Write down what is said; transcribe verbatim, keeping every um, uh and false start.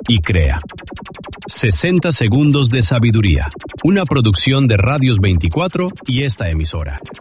y crea. sesenta segundos de sabiduría. Una producción de Radios veinticuatro y esta emisora.